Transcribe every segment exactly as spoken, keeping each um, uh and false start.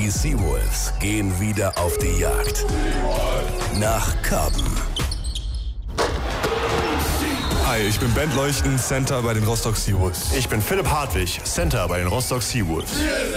Die Seawolves gehen wieder auf die Jagd. Nach Karben. Hi, ich bin Bent Leuchten, Center bei den Rostock Seawolves. Ich bin Philipp Hartwig, Center bei den Rostock Seawolves.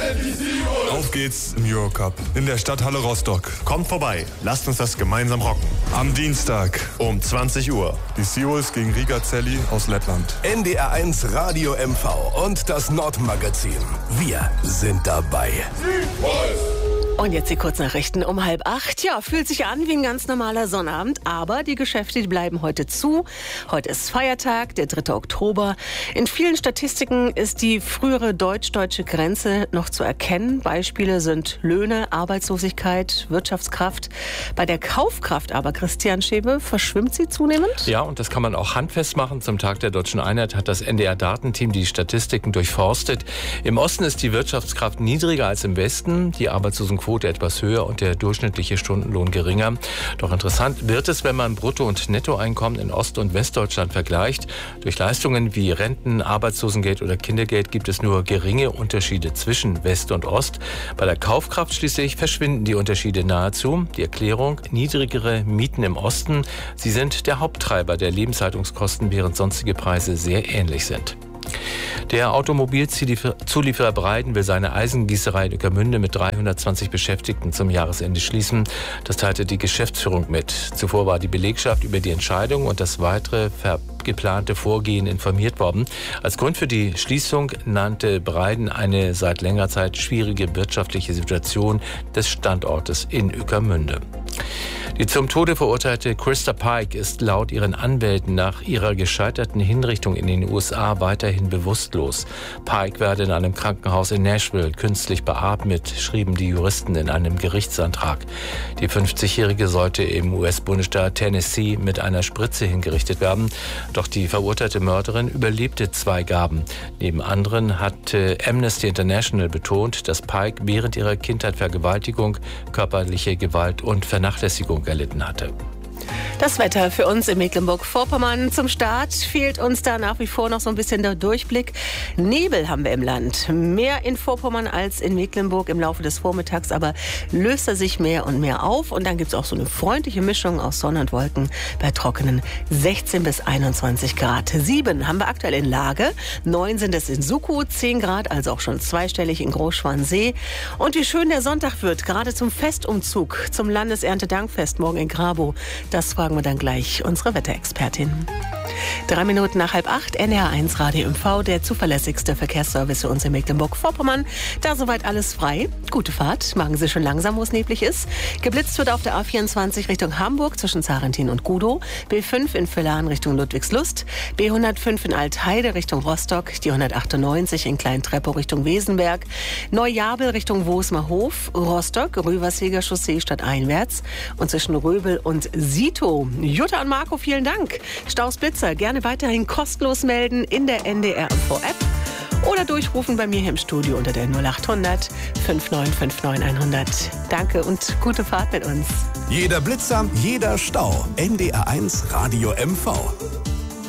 Auf geht's im Eurocup in der Stadthalle Rostock. Kommt vorbei, lasst uns das gemeinsam rocken. Am Dienstag um zwanzig Uhr. Die Seawolves gegen Riga Celli aus Lettland. N D R eins Radio M V und das Nordmagazin. Wir sind dabei. Seawolves! Und jetzt die Kurznachrichten um halb acht. Ja, fühlt sich an wie ein ganz normaler Sonnabend, aber die Geschäfte die bleiben heute zu. Heute ist Feiertag, der dritte Oktober. In vielen Statistiken ist die frühere deutsch-deutsche Grenze noch zu erkennen. Beispiele sind Löhne, Arbeitslosigkeit, Wirtschaftskraft. Bei der Kaufkraft aber, Christian Schäbe, verschwimmt sie zunehmend? Ja, und das kann man auch handfest machen. Zum Tag der Deutschen Einheit hat das N D R-Datenteam die Statistiken durchforstet. Im Osten ist die Wirtschaftskraft niedriger als im Westen. Die Arbeitslosenquote etwas höher und der durchschnittliche Stundenlohn geringer. Doch interessant wird es, wenn man Brutto- und Nettoeinkommen in Ost- und Westdeutschland vergleicht. Durch Leistungen wie Renten, Arbeitslosengeld oder Kindergeld gibt es nur geringe Unterschiede zwischen West und Ost. Bei der Kaufkraft schließlich verschwinden die Unterschiede nahezu. Die Erklärung: niedrigere Mieten im Osten. Sie sind der Haupttreiber der Lebenshaltungskosten, während sonstige Preise sehr ähnlich sind. Der Automobilzulieferer Breiden will seine Eisengießerei in Ueckermünde mit dreihundertzwanzig Beschäftigten zum Jahresende schließen. Das teilte die Geschäftsführung mit. Zuvor war die Belegschaft über die Entscheidung und das weitere geplante Vorgehen informiert worden. Als Grund für die Schließung nannte Breiden eine seit längerer Zeit schwierige wirtschaftliche Situation des Standortes in Ueckermünde. Die zum Tode verurteilte Krista Pike ist laut ihren Anwälten nach ihrer gescheiterten Hinrichtung in den U S A weiterhin bewusstlos. Pike werde in einem Krankenhaus in Nashville künstlich beatmet, schrieben die Juristen in einem Gerichtsantrag. Die fünfzigjährige sollte im U S-Bundesstaat Tennessee mit einer Spritze hingerichtet werden. Doch die verurteilte Mörderin überlebte zwei Gaben. Neben anderen hatte Amnesty International betont, dass Pike während ihrer Kindheit Vergewaltigung, körperliche Gewalt und Vernachlässigung erlitten hatte. Das Wetter für uns in Mecklenburg-Vorpommern. Zum Start fehlt uns da nach wie vor noch so ein bisschen der Durchblick. Nebel haben wir im Land. Mehr in Vorpommern als in Mecklenburg im Laufe des Vormittags, aber löst er sich mehr und mehr auf. Und dann gibt es auch so eine freundliche Mischung aus Sonne und Wolken bei trockenen sechzehn bis einundzwanzig Grad. sieben haben wir aktuell in Lage, neun sind es in Sukow, zehn Grad, also auch schon zweistellig in Großschwansee. Und wie schön der Sonntag wird, gerade zum Festumzug, zum Landeserntedankfest morgen in Grabow. Das fragen wir dann gleich unsere Wetterexpertin. Drei Minuten nach halb acht, N D R eins Radio M V, der zuverlässigste Verkehrsservice für uns in Mecklenburg-Vorpommern. Da soweit alles frei. Gute Fahrt. Machen Sie schon langsam, wo es neblig ist. Geblitzt wird auf der A vierundzwanzig Richtung Hamburg zwischen Zarentin und Gudow. B fünf in Villaren Richtung Ludwigslust. B hundertfünf in Altheide Richtung Rostock. Die hundertachtundneunzig in Klein-Treppow Richtung Wesenberg. Neujabel Richtung Wosmerhof. Rostock, Rüverseger Chaussee stadteinwärts. Und zwischen Röbel und Sito. Jutta und Marco, vielen Dank. Staus, Blitzer, gerne weiterhin kostenlos melden in der N D R M V-App oder durchrufen bei mir hier im Studio unter der null achthundert neunundfünfzig neunundfünfzig hundert. Danke und gute Fahrt mit uns. Jeder Blitzer, jeder Stau. N D R eins Radio M V.